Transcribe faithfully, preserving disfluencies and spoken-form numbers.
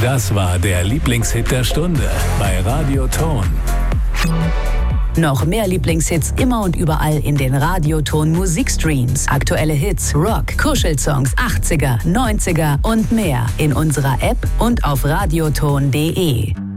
Das war der Lieblingshit der Stunde bei Radio Ton. Noch mehr Lieblingshits immer und überall in den Radioton Musikstreams. Aktuelle Hits, Rock, Kuschelsongs, achtziger, neunziger und mehr in unserer App und auf radioton punkt de.